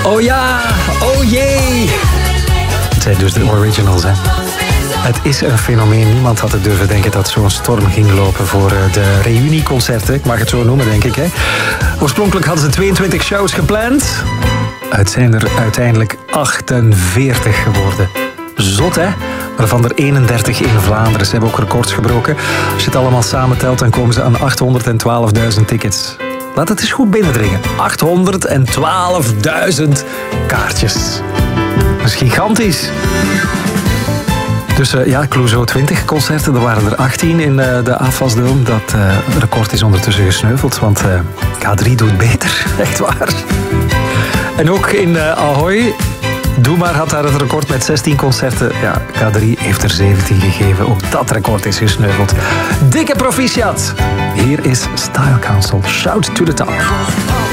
Oh ja, oh jee. Het zijn dus de originals, hè. Het is een fenomeen. Niemand had het durven denken dat zo'n storm ging lopen voor de reunieconcerten. Ik mag het zo noemen, denk ik, hè. Oorspronkelijk hadden ze 22 shows gepland. Het zijn er uiteindelijk 48 geworden. Zot, hè? Waarvan er 31 in Vlaanderen. Ze hebben ook records gebroken. Als je het allemaal samentelt, dan komen ze aan 812.000 tickets. Laat het eens goed binnendringen. 812.000 kaartjes. Dat is gigantisch. Dus Clouseau 20 concerten, er waren er 18 in de AFAS-dome. Dat record is ondertussen gesneuveld, want K3 doet beter. Echt waar. En ook in Ahoy... Doe maar had daar het record met 16 concerten. Ja, K3 heeft er 17 gegeven. Ook dat record is gesneuveld. Dikke proficiat. Hier is Style Council. Shout to the top.